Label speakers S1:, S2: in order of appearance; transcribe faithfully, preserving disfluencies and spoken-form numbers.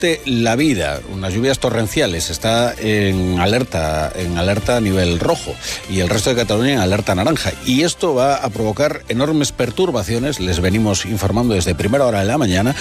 S1: la vida, unas lluvias torrenciales, está en alerta, en alerta a nivel rojo y el resto de Cataluña en alerta naranja. Y esto va a provocar enormes perturbaciones, les venimos informando desde primera hora de la mañana,